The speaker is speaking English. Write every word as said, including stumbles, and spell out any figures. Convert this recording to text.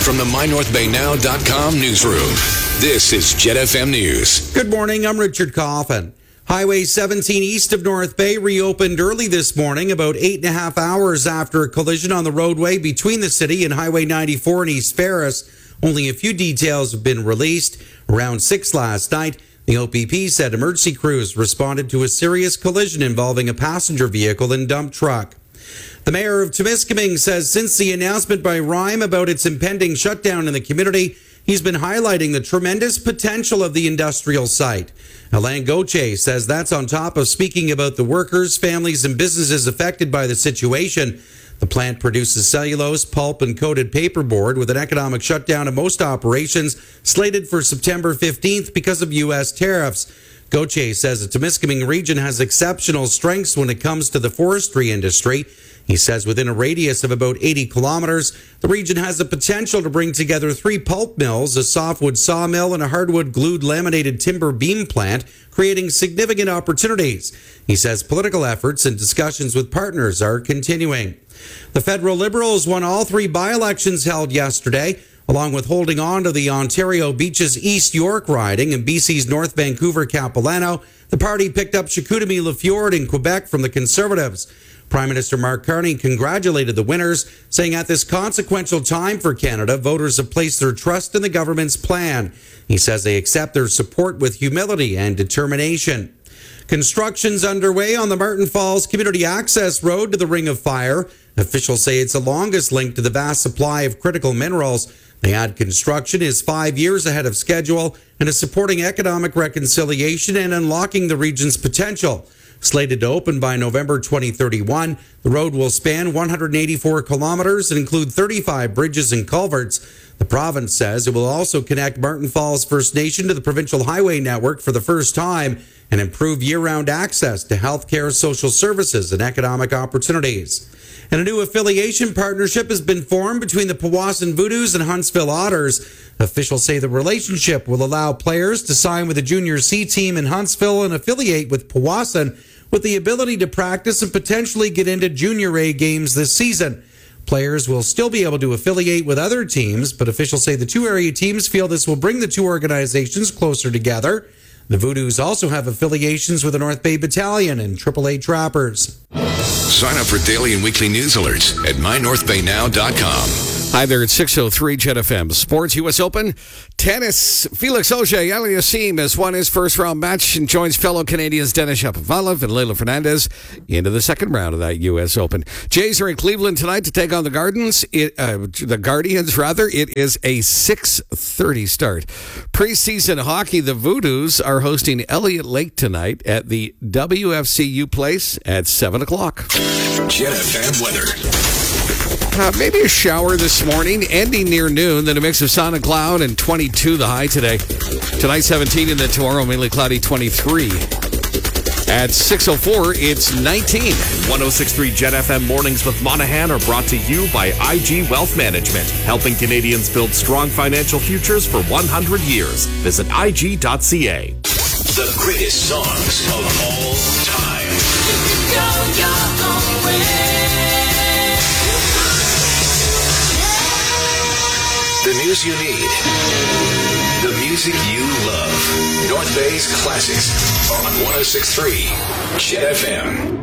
from the my north bay now dot com newsroom. This is Jet F M News. Good morning, I'm Richard Coffin. Highway seventeen east of North Bay reopened early this morning, about eight and a half hours after a collision on the roadway between the city and Highway ninety-four in East Ferris. Only a few details have been released. Around six last night, the O P P said emergency crews responded to a serious collision involving a passenger vehicle and dump truck. The mayor of Temiskaming says since the announcement by RIME about its impending shutdown in the community, he's been highlighting the tremendous potential of the industrial site. Alain Gauthier says that's on top of speaking about the workers, families, and businesses affected by the situation. The plant produces cellulose, pulp, and coated paperboard with an economic shutdown of most operations slated for September fifteenth because of U S tariffs. Gauthier says the Temiskaming region has exceptional strengths when it comes to the forestry industry. He says within a radius of about eighty kilometers, the region has the potential to bring together three pulp mills, a softwood sawmill, and a hardwood glued laminated timber beam plant, creating significant opportunities. He says political efforts and discussions with partners are continuing. The federal Liberals won all three by-elections held yesterday, along with holding on to the Ontario Beaches East York riding and B C's North Vancouver Capilano. The party picked up Chicoutimi-Lafjord in Quebec from the Conservatives. Prime Minister Mark Carney congratulated the winners, saying at this consequential time for Canada, voters have placed their trust in the government's plan. He says they accept their support with humility and determination. Construction's underway on the Martin Falls Community Access Road to the Ring of Fire. Officials say it's the longest link to the vast supply of critical minerals. They add construction is five years ahead of schedule and is supporting economic reconciliation and unlocking the region's potential. Slated to open by November twenty thirty-one, the road will span one hundred eighty-four kilometers and include thirty-five bridges and culverts. The province says it will also connect Martin Falls First Nation to the provincial highway network for the first time and improve year-round access to healthcare, social services, and economic opportunities. And a new affiliation partnership has been formed between the Powassan Voodoos and Huntsville Otters. Officials say the relationship will allow players to sign with the Junior C team in Huntsville and affiliate with Powassan, with the ability to practice and potentially get into Junior A games this season. Players will still be able to affiliate with other teams, but officials say the two area teams feel this will bring the two organizations closer together. The Voodoos also have affiliations with the North Bay Battalion and triple A Trappers. Sign up for daily and weekly news alerts at my north bay now dot com. Hi there, it's six oh three Jet F M. Sports, U S Open. Tennis, Felix Auger-Aliassime has won his first round match and joins fellow Canadians Denis Shapovalov and Leylah Fernandez into the second round of that U S Open. Jays are in Cleveland tonight to take on the Gardens. It, uh, the Guardians, rather. It is a six thirty start. Preseason hockey, the Voodoos are hosting Elliott Lake tonight at the W F C U Place at seven o'clock. Jet F M weather. Uh, maybe a shower this morning, ending near noon, then a mix of sun and cloud, and twenty-two the high today. Tonight, seventeen, and then tomorrow, mainly cloudy, twenty-three. At six oh four, it's nineteen. one oh six point three Jet F M Mornings with Monahan are brought to you by I G Wealth Management, helping Canadians build strong financial futures for one hundred years. Visit I G dot C A. The greatest songs of all time. Go your own way. The news you need. The music you love. North Bay's classics on one oh six point three Jet F M.